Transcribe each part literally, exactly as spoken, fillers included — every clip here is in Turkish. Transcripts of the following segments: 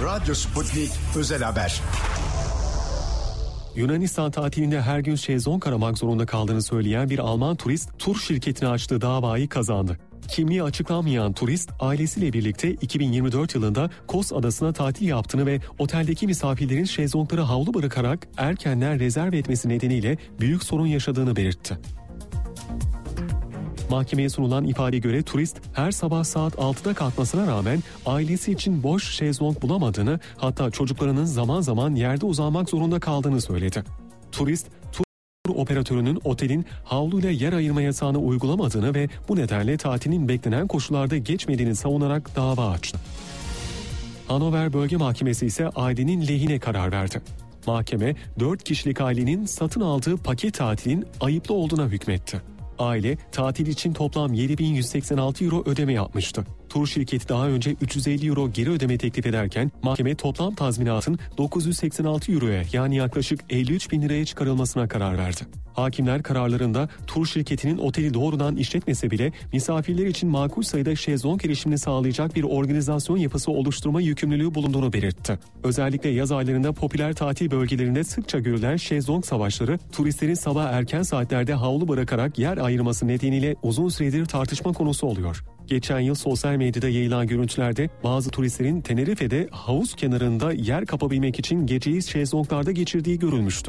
Radyo Sputnik Özel Haber. Yunanistan tatilinde her gün şezlong aramak zorunda kaldığını söyleyen bir Alman turist tur şirketine açtığı davayı kazandı. Kimliği açıklanmayan turist ailesiyle birlikte iki bin yirmi dört yılında Kos Adası'na tatil yaptığını ve oteldeki misafirlerin şezlongları havlu bırakarak erkenden rezerv etmesi nedeniyle büyük sorun yaşadığını belirtti. Mahkemeye sunulan ifadeye göre turist her sabah saat altıda kalkmasına rağmen ailesi için boş şezlong bulamadığını, hatta çocuklarının zaman zaman yerde uzanmak zorunda kaldığını söyledi. Turist, tur operatörünün otelin havluyla yer ayırma yasağını uygulamadığını ve bu nedenle tatilin beklenen koşullarda geçmediğini savunarak dava açtı. Hannover Bölge Mahkemesi ise ailenin lehine karar verdi. Mahkeme, dört kişilik ailenin satın aldığı paket tatilin ayıplı olduğuna hükmetti. Aile, tatil için toplam yedi bin yüz seksen altı euro ödeme yapmıştı. Tur şirketi daha önce üç yüz elli euro geri ödeme teklif ederken mahkeme toplam tazminatın dokuz yüz seksen altı euroya, yani yaklaşık elli üç bin liraya çıkarılmasına karar verdi. Hakimler kararlarında tur şirketinin oteli doğrudan işletmese bile misafirler için makul sayıda şezlong erişimini sağlayacak bir organizasyon yapısı oluşturma yükümlülüğü bulunduğunu belirtti. Özellikle yaz aylarında popüler tatil bölgelerinde sıkça görülen şezlong savaşları, turistlerin sabah erken saatlerde havlu bırakarak yer ayırması nedeniyle uzun süredir tartışma konusu oluyor. Geçen yıl sosyal medyada yayılan görüntülerde bazı turistlerin Tenerife'de havuz kenarında yer kapabilmek için geceyi şezlonglarda geçirdiği görülmüştü.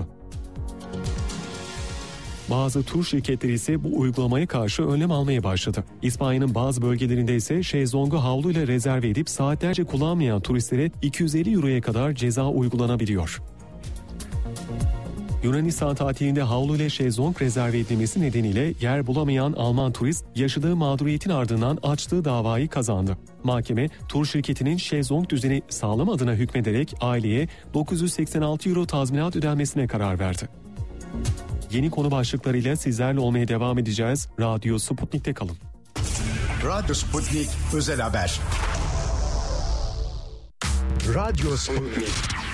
Bazı tur şirketleri ise bu uygulamaya karşı önlem almaya başladı. İspanya'nın bazı bölgelerinde ise şezlongu havluyla rezerve edip saatlerce kullanmayan turistlere iki yüz elli euroya kadar ceza uygulanabiliyor. Yunanistan tatilinde havluyla şezlong rezerve edilmesi nedeniyle yer bulamayan Alman turist yaşadığı mağduriyetin ardından açtığı davayı kazandı. Mahkeme, tur şirketinin şezlong düzeni sağlamadığına hükmederek aileye dokuz yüz seksen altı euro tazminat ödenmesine karar verdi. Yeni konu başlıklarıyla sizlerle olmaya devam edeceğiz. Radyo Sputnik'te kalın. Radyo Sputnik Özel Haber. Radyo Sputnik.